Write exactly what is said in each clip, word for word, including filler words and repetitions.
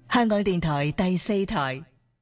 香港電台第四台。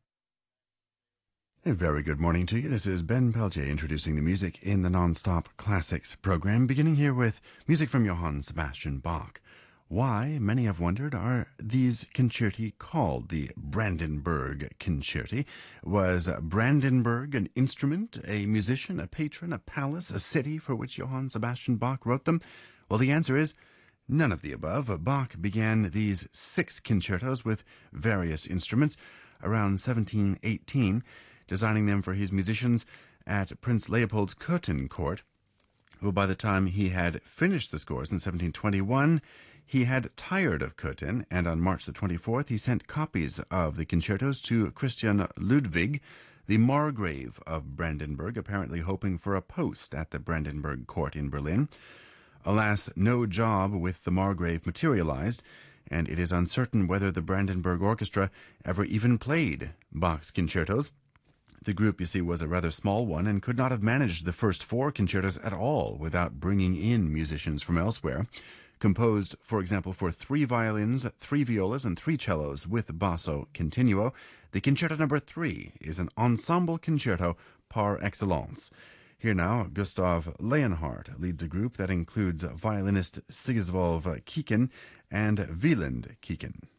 A very good morning to you. This is Ben Peltier introducing the music in the Non-Stop Classics program, beginning here with music from Johann Sebastian Bach. Why, many have wondered, are these concerti called the Brandenburg Concerti? Was Brandenburg an instrument, a musician, a patron, a palace, a city for which Johann Sebastian Bach wrote them? Well, the answer is none of the above. Bach began these six concertos with various instruments around seventeen eighteen, designing them for his musicians at Prince Leopold's Cothen court. Well, by the time he had finished the scores in seventeen twenty-one, he had tired of Cothen, and on March the twenty-fourth, he sent copies of the concertos to Christian Ludwig, the Margrave of Brandenburg, apparently hoping for a post at the Brandenburg court in Berlin. Alas, no job with the Margrave materialized, and it is uncertain whether the Brandenburg Orchestra ever even played Bach's concertos. The group, you see, was a rather small one and could not have managed the first four concertos at all without bringing in musicians from elsewhere. Composed, for example, for three violins, three violas, and three cellos with basso continuo, the concerto number three is an ensemble concerto par excellence. Here now, Gustav Leonhardt leads a group that includes violinist Sigiswolf Kieken and Wieland Kieken.